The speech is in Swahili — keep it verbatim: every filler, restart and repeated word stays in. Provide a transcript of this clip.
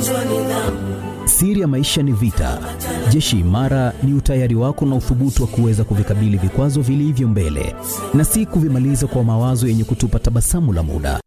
Siri ya maisha ni vita. Jeshi imara ni utayari wako na uthubutu wa kuweza kuvikabili vikwazo vilivyo mbele na si kuvimaliza kwa mawazo yenye kutupa tabasamu la muda.